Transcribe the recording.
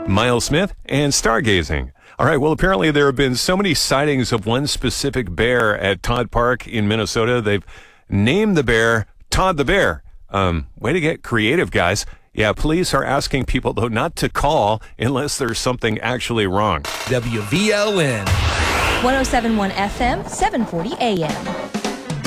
Miles Smith, and stargazing. All right, well, apparently there have been so many sightings of one specific bear at Todd Park in Minnesota. They've named the bear Todd the Bear. Way to get creative, guys. Yeah, police are asking people, though, not to call unless there's something actually wrong. WVLN. 107.1 FM, 740 AM.